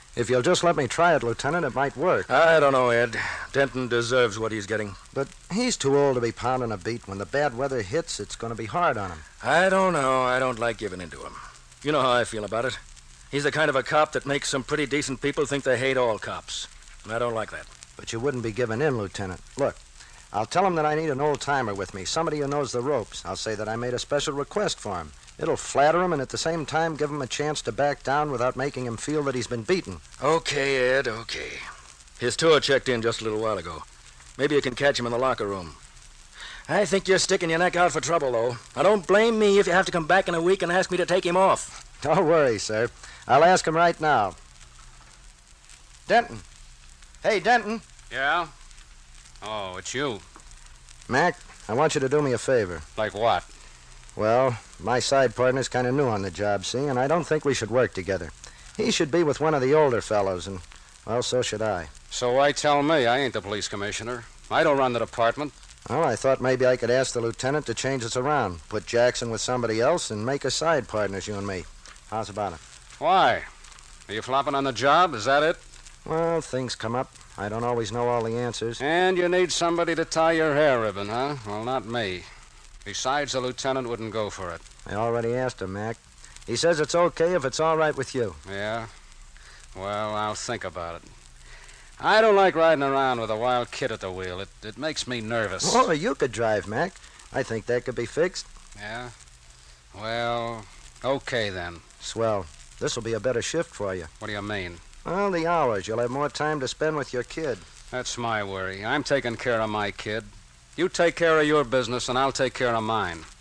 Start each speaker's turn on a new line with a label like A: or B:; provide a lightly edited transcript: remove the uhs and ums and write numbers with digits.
A: If you'll just let me try it, Lieutenant, it might work.
B: I don't know, Ed. Denton deserves what he's getting.
A: But he's too old to be pounding a beat. When the bad weather hits, it's going to be hard on him.
B: I don't know. I don't like giving in to him. You know how I feel about it. He's the kind of a cop that makes some pretty decent people think they hate all cops. And I don't like that.
A: But you wouldn't be giving in, Lieutenant. Look, I'll tell him that I need an old-timer with me, somebody who knows the ropes. I'll say that I made a special request for him. It'll flatter him and at the same time give him a chance to back down without making him feel that he's been beaten.
B: Okay, Ed, okay. His tour checked in just a little while ago. Maybe you can catch him in the locker room. I think you're sticking your neck out for trouble, though. Now, don't blame me if you have to come back in a week and ask me to take him off.
A: Don't worry, sir. I'll ask him right now. Denton. Hey, Denton.
C: Yeah? Oh, it's you.
A: Mac, I want you to do me a favor.
C: Like what?
A: Well, my side partner's kind of new on the job, see, and I don't think we should work together. He should be with one of the older fellows, and, well, so should I.
C: So why tell me? I ain't the police commissioner. I don't run the department.
A: Well, I thought maybe I could ask the lieutenant to change us around, put Jackson with somebody else, and make us side partners, you and me. How's about it?
C: Why? Are you flopping on the job? Is that it?
A: Well, things come up. I don't always know all the answers.
C: And you need somebody to tie your hair ribbon, huh? Well, not me. Besides, the lieutenant wouldn't go for it.
A: I already asked him, Mac. He says it's okay if it's all right with you.
C: Yeah? Well, I'll think about it. I don't like riding around with a wild kid at the wheel. It makes me nervous.
A: Oh, you could drive, Mac. I think that could be fixed.
C: Yeah? Well, okay then.
A: Swell. This'll be a better shift for you.
C: What do you mean?
A: Well, the hours. You'll have more time to spend with your kid.
C: That's my worry. I'm taking care of my kid. You take care of your business, and I'll take care of mine.